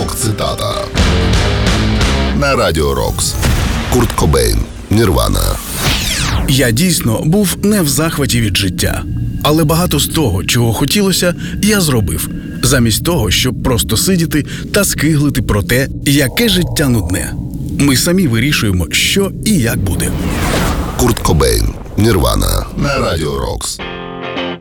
Рок-цитата на Радіо Рокс. Курт Кобейн, Нірвана. Я дійсно був не в захваті від життя. Але багато з того, чого хотілося, я зробив. Замість того, щоб просто сидіти та скиглити про те, яке життя нудне. Ми самі вирішуємо, що і як буде. Курт Кобейн, Нірвана на Радіо Рокс.